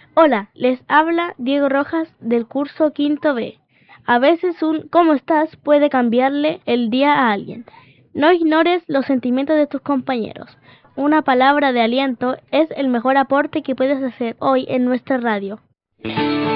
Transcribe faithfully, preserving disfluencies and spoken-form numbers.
Hola, les habla Diego Rojas del curso Quinto B. A veces un ¿cómo estás? Puede cambiarle el día a alguien. No ignores los sentimientos de tus compañeros. Una palabra de aliento es el mejor aporte que puedes hacer hoy en nuestra radio.